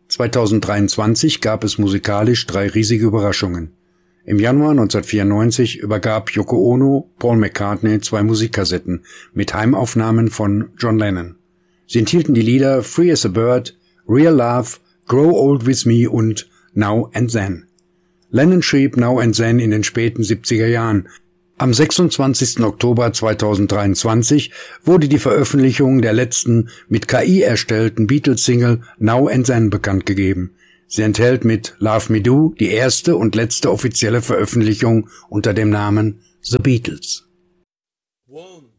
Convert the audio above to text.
2023 gab es musikalisch 3 riesige Überraschungen. Im Januar 1994 übergab Yoko Ono Paul McCartney 2 Musikkassetten mit Heimaufnahmen von John Lennon. Sie enthielten die Lieder Free as a Bird, Real Love, Grow Old With Me und Now and Then. Lennon schrieb Now and Then in den späten 70er Jahren. Am 26. Oktober 2023 wurde die Veröffentlichung der letzten mit KI erstellten Beatles-Single Now and Then bekannt gegeben. Sie enthält mit Love Me Do die erste und letzte offizielle Veröffentlichung unter dem Namen The Beatles. 1,